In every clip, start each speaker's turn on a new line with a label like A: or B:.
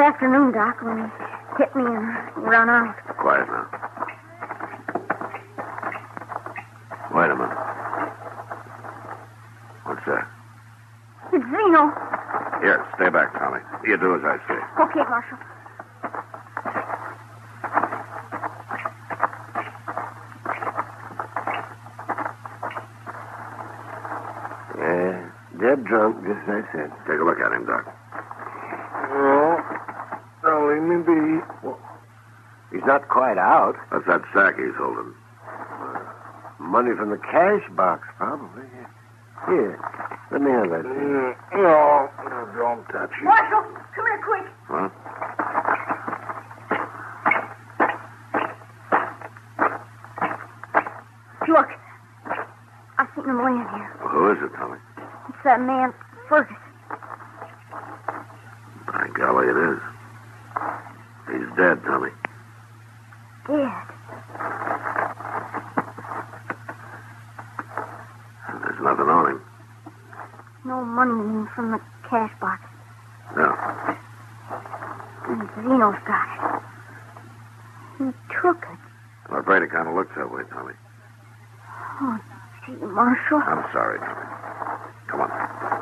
A: afternoon, Doc, when he hit me and run out.
B: Quiet now. Wait a minute. What's that?
A: It's Zeno.
B: Here, stay back, Tommy. You do as I say.
A: Okay, Marshal.
C: Yeah, dead drunk, just as I said.
B: Take a look at him, Doc.
C: Don't leave me be. Well, he's not quite out.
B: That's that sack he's holding.
C: Money from the cash box, probably. Here, let me have that thing.
D: No, don't touch it.
A: Marshal, come here quick.
B: Huh?
A: Look, I've seen him laying here.
B: Well, who is it, Tommy?
A: It's that man, Fergus.
B: By golly, it is. He's dead, Tommy.
A: Dead.
B: There's nothing on him.
A: No money from the cash box.
B: No.
A: And Zeno's got it. He took it.
B: I'm afraid it kind of looks that way, Tommy.
A: Oh, gee, Marshal.
B: I'm sorry, Tommy. Come on.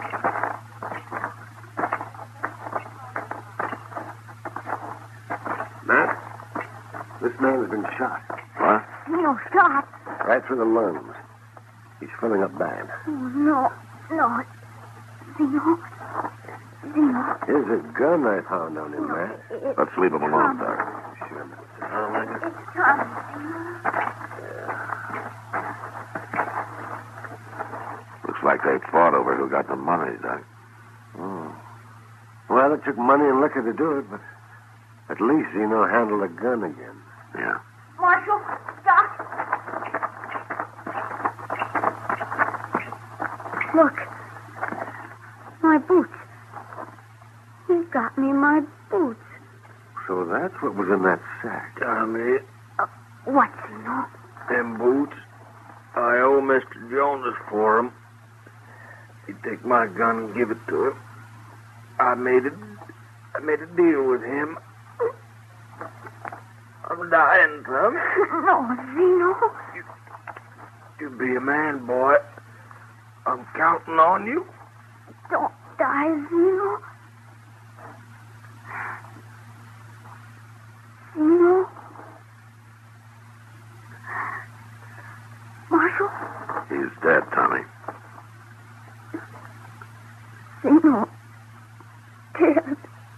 C: Matt, this man's been shot.
B: What?
A: Zeno shot.
C: Right through the lungs. He's filling up bad.
A: Oh, no. No. Zeno. Zeno.
C: Here's a gun I found on him, Matt.
B: Let's leave him alone, Doc.
C: Sure, Matt.
A: It's Tommy.
B: Looks like they fought over who got the money, Doc.
C: Oh. Well, it took money and liquor to do it, but at least Zeno handled a gun again.
B: Yeah.
A: Marshal, Doc. Look. My boots. He got me my boots.
C: So that's what was in that sack.
D: Tommy,
A: What, Zeno?
D: them boots, I owe Mr. Jonas for 'em. He'd take my gun and give it to him. I made a deal with him. I'm dying, son.
A: No, Zeno.
D: You be a man, boy. I'm counting on you.
A: Don't die, Zeno. Zeno. Marshal.
B: He's dead, Tommy.
A: Zeno. Dead.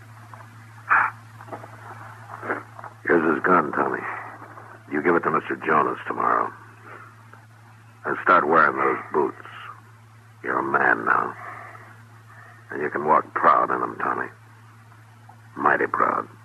B: Here's his gun, Tommy. You give it to Mr. Jonas tomorrow. And start wearing those boots. You're a man now. And you can walk proud in them, Tommy. Mighty proud.